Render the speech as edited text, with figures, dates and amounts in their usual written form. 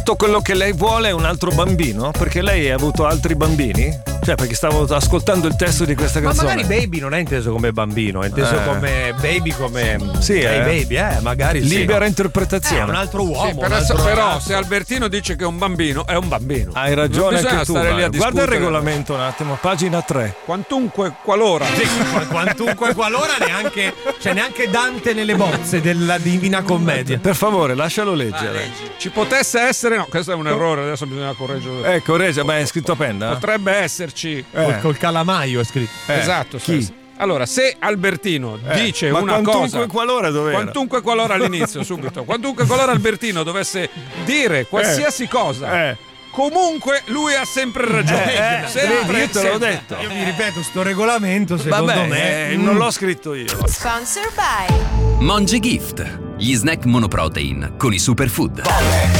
tutto quello che lei vuole è un altro bambino? Perché lei ha avuto altri bambini? Cioè, perché stavo ascoltando il testo di questa canzone. Ma magari baby non è inteso come bambino, è inteso come baby, come sì, baby, magari libera interpretazione. Un altro uomo. Però se Albertino dice che è un bambino, è un bambino. Hai ragione anche tu. Stare lì a guarda il regolamento un attimo, pagina 3. Quantunque qualora. Quantunque qualora neanche Dante nelle bozze della Divina Commedia. Per favore, lascialo leggere. Ci potesse essere, no, questo è un errore, adesso bisogna correggere. Corregge, ma è scritto a penna? Potrebbe esserci. Col calamaio è scritto. Esatto. Chi? Allora, se Albertino dice una cosa. Quantunque qualora dov'era? Quantunque qualora all'inizio, subito. Quantunque qualora Albertino dovesse dire qualsiasi cosa. Comunque lui ha sempre ragione. Sempre, io te l'ho detto. Io vi ripeto, sto regolamento secondo me non l'ho scritto io. Sponsor by Monge Gift, gli snack monoprotein con i superfood.